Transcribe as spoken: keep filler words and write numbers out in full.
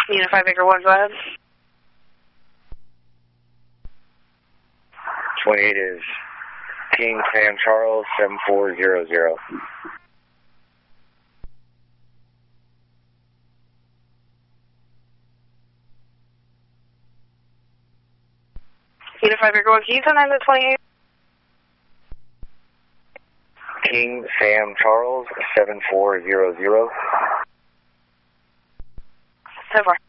Unit five Baker one, go ahead. twenty-eight is King Sam Charles, seven four zero zero. Unit five Baker one, can you send that to twenty-eight? King Sam Charles, seven four zero zero. So far.